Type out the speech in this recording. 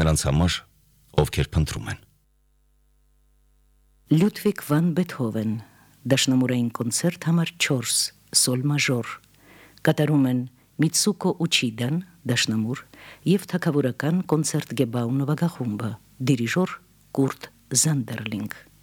նրանց համար, ովքեր փնտրում են։ Լյուդվիգ վան Բեթհովեն, դաշնամուրային կոնցերտ համար 4, սոլ մաժոր, կատարում են Միցուկո Ուչիդան, դաշնամուր, և թագավորական կոնցերտ գեբաու նվագախումբը, դիրիժոր Կուրտ Զանդերլինգ։